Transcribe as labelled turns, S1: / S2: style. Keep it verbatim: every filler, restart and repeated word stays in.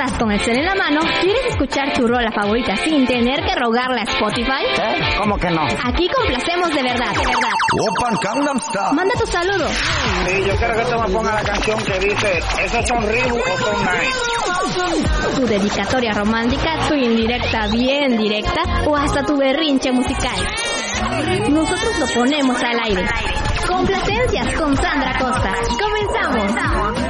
S1: estás con el cel en la mano, ¿quieres escuchar tu rola favorita sin tener que rogarle a Spotify?
S2: ¿Eh? ¿Cómo que no?
S1: Aquí complacemos de verdad, de verdad.
S3: Open Gangnam Style.
S1: Manda tu saludo.
S2: Sí, yo quiero que tú me pongas la canción que dice, ¿esos son Reebok o son Nike?
S1: Tu dedicatoria romántica, tu indirecta bien directa o hasta tu berrinche musical. Nosotros lo ponemos al aire. Complacencias con Sandra Costa. Comenzamos.